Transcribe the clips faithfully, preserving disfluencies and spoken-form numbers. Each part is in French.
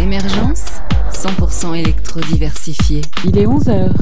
Émergence, cent pour cent électro-diversifié. Il est onze heures.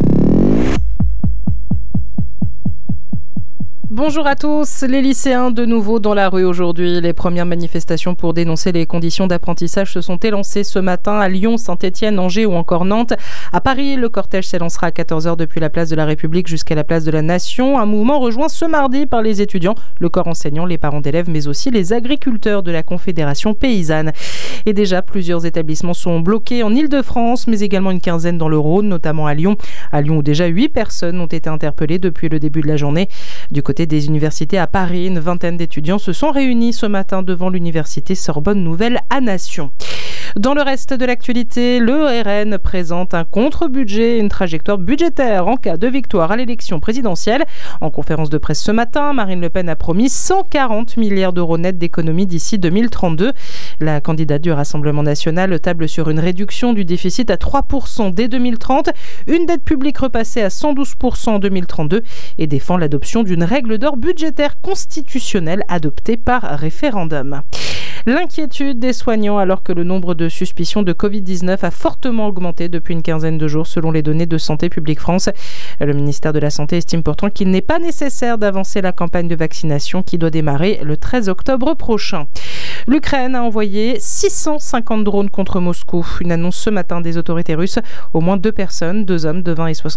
Bonjour à tous, les lycéens de nouveau dans la rue aujourd'hui. Les premières manifestations pour dénoncer les conditions d'apprentissage se sont élancées ce matin à Lyon, Saint-Étienne, Angers ou encore Nantes. À Paris, le cortège s'élancera à quatorze heures depuis la place de la République jusqu'à la place de la Nation. Un mouvement rejoint ce mardi par les étudiants, le corps enseignant, les parents d'élèves, mais aussi les agriculteurs de la Confédération paysanne. Et déjà, plusieurs établissements sont bloqués en Île-de-France, mais également une quinzaine dans le Rhône, notamment à Lyon. À Lyon, où déjà huit personnes ont été interpellées depuis le début de la journée. Du côté des universités à Paris, une vingtaine d'étudiants se sont réunis ce matin devant l'université Sorbonne Nouvelle à Nation. Dans le reste de l'actualité, le R N présente un contre-budget et une trajectoire budgétaire en cas de victoire à l'élection présidentielle. En conférence de presse ce matin, Marine Le Pen a promis cent quarante milliards d'euros nets d'économies d'ici deux mille trente-deux. La candidate du Rassemblement national table sur une réduction du déficit à trois pour cent dès deux mille trente, une dette publique repassée à cent douze pour cent en deux mille trente-deux et défend l'adoption d'une règle d'or budgétaire constitutionnelle adoptée par référendum. L'inquiétude des soignants alors que le nombre de suspicions de covid dix-neuf a fortement augmenté depuis une quinzaine de jours selon les données de Santé publique France. Le ministère de la Santé estime pourtant qu'il n'est pas nécessaire d'avancer la campagne de vaccination qui doit démarrer le treize octobre prochain. L'Ukraine a envoyé six cent cinquante drones contre Moscou. Une annonce ce matin des autorités russes. Au moins deux personnes, deux hommes de vingt et soixante